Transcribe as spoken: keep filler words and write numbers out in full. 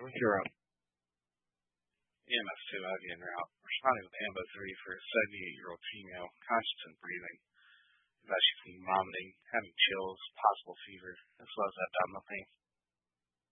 Europe. E M S two I V en route, responding with AMBO three for a seventy-eight-year-old female, conscious and breathing. You've actually seen vomiting, having chills, possible fever, as well as abdominal pain.